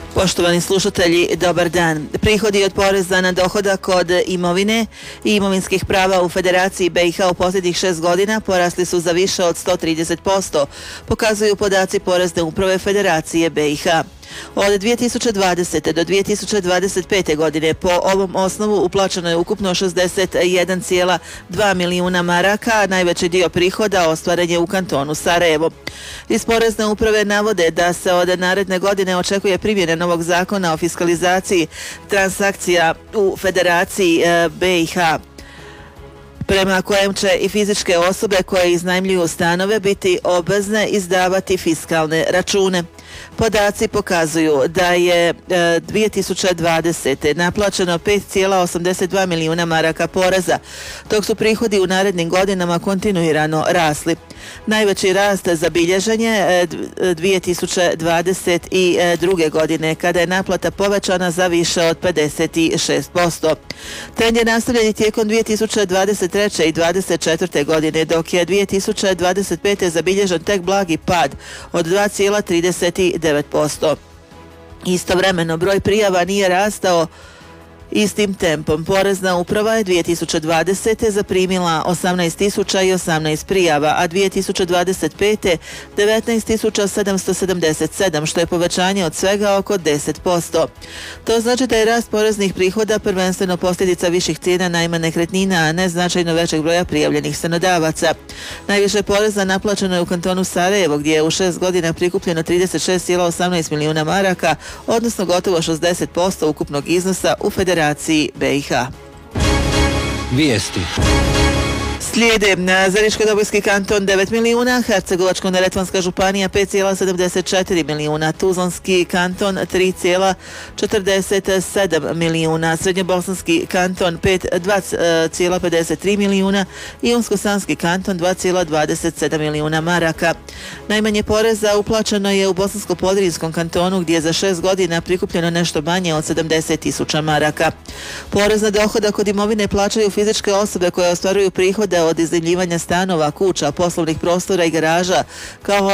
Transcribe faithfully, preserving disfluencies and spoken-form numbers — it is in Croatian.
Poštovani slušatelji, dobar dan. Prihodi od poreza na dohodak od imovine i imovinskih prava u Federaciji B i H u posljednjih šest godina porasli su za više od sto trideset posto, pokazuju podaci Porezne uprave Federacije B i H. Od dvije tisuće dvadesete. do dvije tisuće dvadeset pete. godine po ovom osnovu uplaćeno je ukupno šezdeset jedan zarez dva milijuna maraka, a najveći dio prihoda ostvaren je u kantonu Sarajevo. Iz Porezne uprave navode da se od naredne godine očekuje primjena novog zakona o fiskalizaciji transakcija u Federaciji B i H, prema kojem će i fizičke osobe koje iznajmljuju stanove biti obvezne izdavati fiskalne račune. Podaci pokazuju da je e, dvije tisuće dvadesete. naplaćeno pet zarez osamdeset dva milijuna maraka poreza, dok su prihodi u narednim godinama kontinuirano rasli. Najveći rast zabilježen je dvije tisuće dvadeset druge. godine, kada je naplata povećana za više od pedeset šest posto. Trend je nastavljen tijekom dvije tisuće dvadeset treće. i dvadeset četvrte. godine, dok je dvije tisuće dvadeset pete. zabilježen tek blagi pad od dva zarez trideset devet posto. Istovremeno, broj prijava nije rastao istim tempom. Porezna uprava je dvije tisuće dvadesete. zaprimila osamnaest tisuća osamnaest prijava, a dvije tisuće dvadeset pete. devetnaest tisuća sedamsto sedamdeset sedam, što je povećanje od svega oko deset posto. To znači da je rast poreznih prihoda prvenstveno posljedica viših cijena najma nekretnina, a ne značajno većeg broja prijavljenih stanodavaca. Najviše poreza naplaćeno je u kantonu Sarajevo, gdje je u šest godina prikupljeno trideset šest zarez osamnaest milijuna maraka, odnosno gotovo šezdeset posto ukupnog iznosa u Federaciji B i H. Vijesti. Slijede Zeničko-Dobojski kanton devet milijuna, Hercegovačko-neretvanska županija pet zarez sedamdeset četiri milijuna, Tuzlanski kanton tri zarez četrdeset sedam milijuna, Srednjobosanski kanton dva zarez pedeset tri milijuna i Unsko-Sanski kanton dva zarez dvadeset sedam milijuna maraka. Najmanje poreza uplaćeno je u Bosansko-Podrinjskom kantonu, gdje je za šest godina prikupljeno nešto manje od sedamdeset tisuća maraka. Porez na dohodak od imovine plaćaju fizičke osobe koje ostvaruju prihode od iznajmljivanja stanova, kuća, poslovnih prostora i garaža, kao